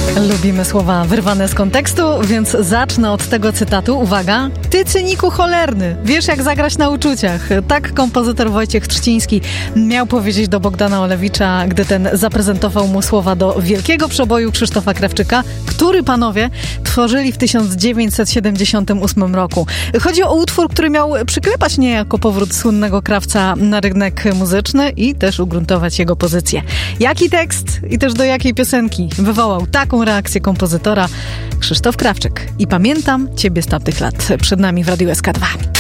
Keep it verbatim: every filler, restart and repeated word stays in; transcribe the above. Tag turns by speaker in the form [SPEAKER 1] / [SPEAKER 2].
[SPEAKER 1] Lubimy słowa wyrwane z kontekstu, więc zacznę od tego cytatu. Uwaga. Ty, cyniku cholerny, wiesz jak zagrać na uczuciach. Tak kompozytor Wojciech Trzciński miał powiedzieć do Bogdana Olewicza, gdy ten zaprezentował mu słowa do wielkiego przeboju Krzysztofa Krawczyka, który, panowie, tworzyli w tysiąc dziewięćset siedemdziesiątym ósmym roku. Chodzi o utwór, który miał przyklepać niejako powrót słynnego krawca na rynek muzyczny i też ugruntować jego pozycję. Jaki tekst i też do jakiej piosenki wywołał taką reakcję kompozytora Krzysztof Krawczyk? I pamiętam Ciebie z tamtych lat. Przed nami w Radiu S K dwa.